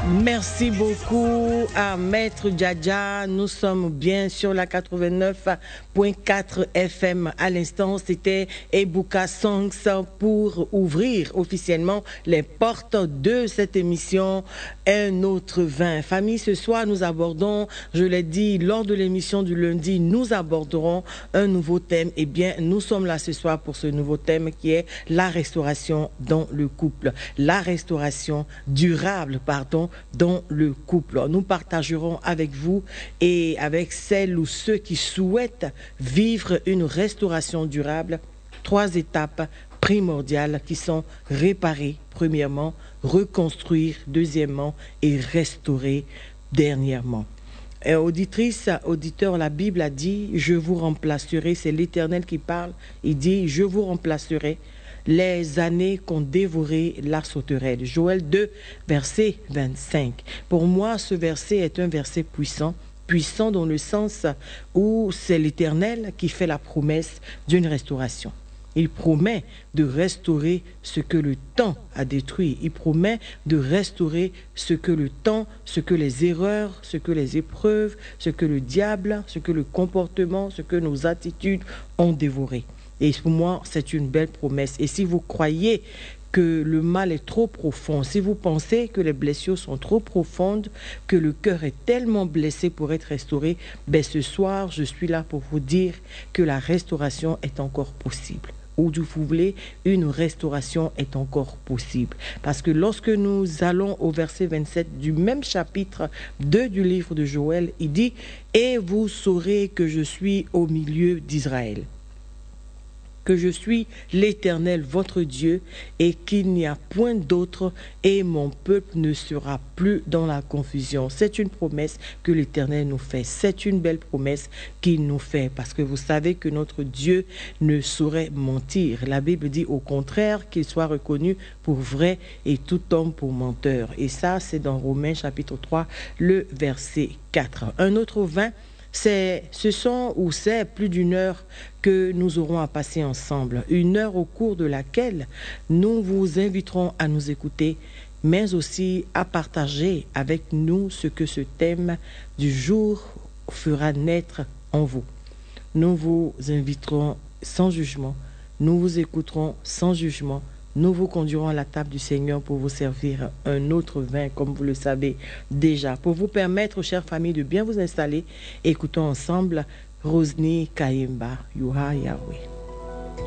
Merci beaucoup à Maître Djadja. Nous sommes bien sur la 89.4 FM. À l'instant, c'était Ebuka Songs pour ouvrir officiellement les portes de cette émission Un autre vin. Famille, ce soir, nous abordons, je l'ai dit, lors de l'émission du lundi, nous aborderons un nouveau thème. Eh bien, nous sommes là ce soir pour ce nouveau thème qui est la restauration dans le couple. La restauration durable, dans le couple. Nous partagerons avec vous et avec celles ou ceux qui souhaitent vivre une restauration durable 3 étapes primordiales qui sont réparer, premièrement, reconstruire, deuxièmement, et restaurer, dernièrement. Auditrice, auditeur, la Bible a dit, je vous remplacerai, c'est l'Éternel qui parle, il dit, je vous remplacerai les années qu'ont dévoré la sauterelle. Joël 2, verset 25. Pour moi, ce verset est un verset puissant, puissant dans le sens où c'est l'Éternel qui fait la promesse d'une restauration. Il promet de restaurer ce que le temps a détruit. Il promet de restaurer ce que le temps, ce que les erreurs, ce que les épreuves, ce que le diable, ce que le comportement, ce que nos attitudes ont dévoré. Et pour moi, c'est une belle promesse. Et si vous croyez que le mal est trop profond, si vous pensez que les blessures sont trop profondes, que le cœur est tellement blessé pour être restauré, ben ce soir, je suis là pour vous dire que la restauration est encore possible. Ou du vous voulez, une restauration est encore possible. Parce que lorsque nous allons au verset 27 du même chapitre 2 du livre de Joël, il dit « Et vous saurez que je suis au milieu d'Israël ». Que je suis l'Éternel, votre Dieu, et qu'il n'y a point d'autre, et mon peuple ne sera plus dans la confusion. C'est une promesse que l'Éternel nous fait. C'est une belle promesse qu'il nous fait, parce que vous savez que notre Dieu ne saurait mentir. La Bible dit au contraire qu'il soit reconnu pour vrai et tout homme pour menteur. Et ça, c'est dans Romains chapitre 3, le verset 4. Un autre vin, c'est plus d'une heure que nous aurons à passer ensemble. Une heure au cours de laquelle nous vous inviterons à nous écouter, mais aussi à partager avec nous ce que ce thème du jour fera naître en vous. Nous vous inviterons sans jugement, nous vous écouterons sans jugement. Nous vous conduirons à la table du Seigneur pour vous servir un autre vin, comme vous le savez déjà. Pour vous permettre, chères familles, de bien vous installer, écoutons ensemble Rosny Kayemba, Yuha Yahweh.